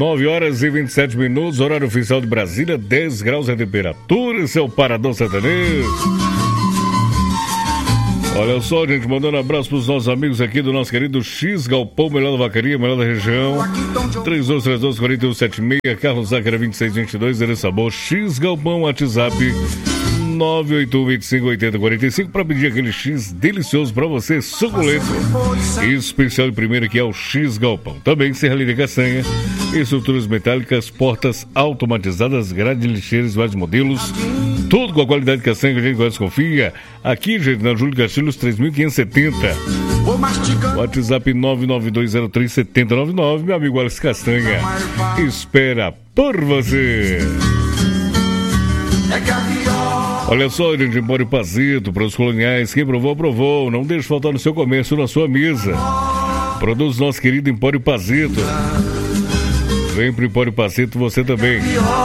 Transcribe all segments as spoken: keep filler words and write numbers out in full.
nove horas e vinte e sete minutos, horário oficial de Brasília, dez graus a temperatura. Esse é o Paradão Sertanejo. Olha só, gente, mandando um abraço para os nossos amigos aqui do nosso querido X Galpão, melhor da vacaria, melhor da região. três dois três dois, quatro um sete seis, Carlos Zácara vinte e seis vinte e dois, Ele Sabor, X Galpão, WhatsApp nove oito um, vinte e cinco, oitenta, quarenta e cinco para pedir aquele X delicioso para você, suculento. Especial de primeira que é o X Galpão. Também serralheria castanha, estruturas metálicas, portas automatizadas, grade lixeiras, vários modelos. Tudo com a qualidade castanha que a gente gosta, confia. Aqui, gente, na Júlio Castilhos três mil quinhentos e setenta. WhatsApp nove nove dois zero três sete zero nove nove. Meu amigo Alex Castanha espera por você. Olha só, gente, Empório Pazito, para os coloniais, quem provou, provou. Não deixe faltar no seu comércio, na sua mesa. Produz nosso querido Empório Pazito. Vem pro Empório Pazito você também.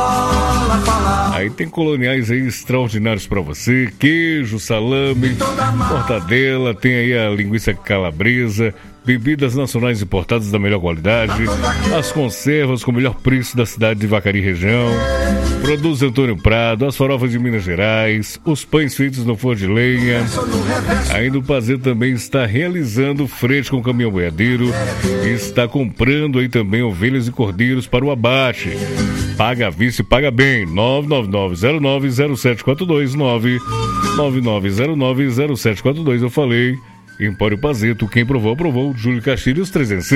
Aí tem coloniais aí extraordinários para você. Queijo, salame, mortadela, tem aí a linguiça calabresa, bebidas nacionais importadas da melhor qualidade, as conservas com o melhor preço da cidade de Vacaria e região. Produz Antônio Prado, as farofas de Minas Gerais, os pães feitos no forno de lenha. Ainda o Pazito também está realizando frete com caminhão boiadeiro e está comprando aí também ovelhas e cordeiros para o abate. Paga à vista e paga bem. nove nove nove zero nove zero sete quatro dois, nove nove nove zero nove zero sete quatro dois. Eu falei, Empório Pazito, quem provou, provou. Júlio Castilhos trezentos.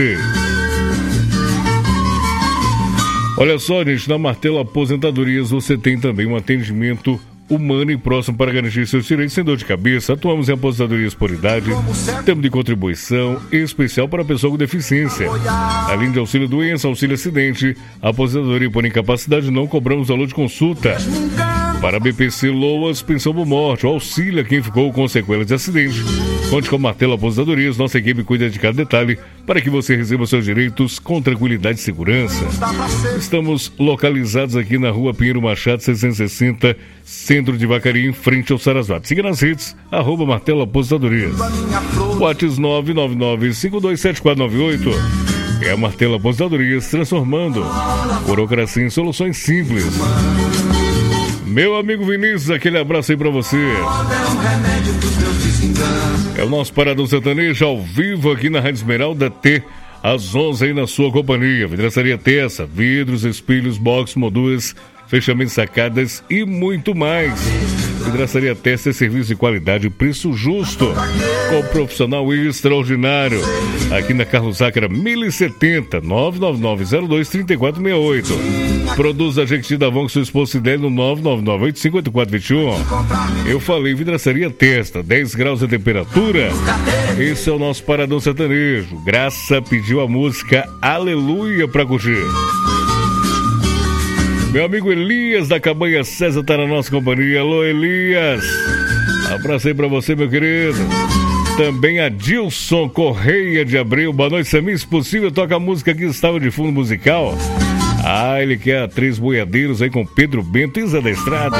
Olha só, gente, na Martelo Aposentadorias você tem também um atendimento humano e próximo para garantir seus direitos sem dor de cabeça. Atuamos em aposentadorias por idade, tempo de contribuição especial para pessoa com deficiência. Além de auxílio doença, auxílio acidente, aposentadoria por incapacidade, não cobramos valor de consulta. Para B P C, Loas, pensão por morte, auxílio a quem ficou com sequelas de acidente. Conte com a Martelo Aposentadorias, nossa equipe cuida de cada detalhe para que você receba seus direitos com tranquilidade e segurança. Estamos localizados aqui na rua Pinheiro Machado, seiscentos e sessenta, centro de Vacaria, em frente ao Sarasvati. Siga nas redes, arroba Martelo Aposentadorias. WhatsApp nove nove nove cinco dois sete quatro nove oito. É a Martelo Aposentadorias, transformando burocracia em soluções simples. Meu amigo Vinícius, aquele abraço aí pra você. É o nosso Paradão Sertanejo ao vivo aqui na Rádio Esmeralda T, às onze aí na sua companhia. Vidraçaria Tessa, vidros, espelhos, box, molduras, fechamentos, sacadas e muito mais. Vidraçaria Tessa é serviço de qualidade e preço justo, com profissional extraordinário. Aqui na Carlos Zácara mil e setenta, nove nove nove zero dois três quatro seis oito. Produz a Jequiti da Von com seu esposo Cidélio no nove nove nove oito cinco oito quatro dois um. Eu falei, Vidraçaria Testa, dez graus de temperatura. Esse é o nosso Paradão Sertanejo. Graça pediu a música Aleluia pra curtir. Meu amigo Elias da Cabanha César tá na nossa companhia. Alô, Elias. Abraço aí pra você, meu querido. Também a Dilson Correia de Abreu. Boa noite, Samir. Se possível, toca a música que estava de fundo musical. Ah, ele quer a Três Boiadeiros aí com Pedro Bento e Zé da Estrada.